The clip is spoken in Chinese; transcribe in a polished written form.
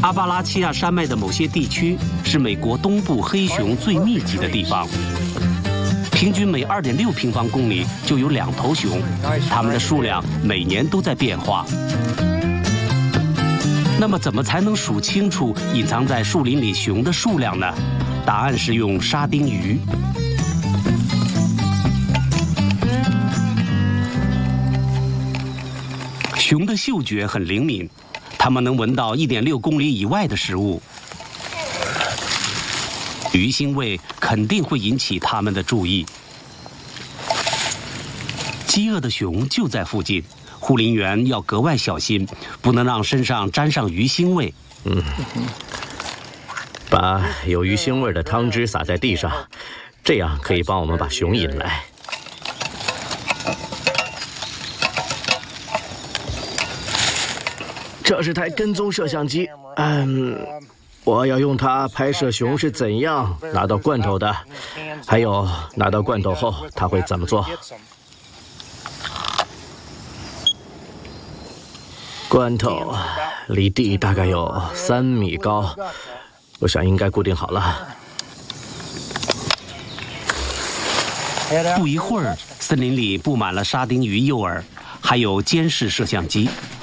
阿巴拉契亚山脉的某些地区是美国东部黑熊最密集的地方，平均每2.6平方公里就有2头熊，它们的数量每年都在变化。那么，怎么才能数清楚隐藏在树林里熊的数量呢？答案是用沙丁鱼。熊的嗅觉很灵敏，它们能闻到1.6公里以外的食物。鱼腥味肯定会引起它们的注意。饥饿的熊就在附近，护林员要格外小心，不能让身上沾上鱼腥味。 把有鱼腥味的汤汁洒在地上，这样可以帮我们把熊引来。这是台跟踪摄像机，我要用它拍摄熊是怎样拿到罐头的，还有拿到罐头后它会怎么做。罐头离地大概有3米高，我想应该固定好了。 不一会儿，森林里布满了沙丁鱼诱饵，还有监视摄像机。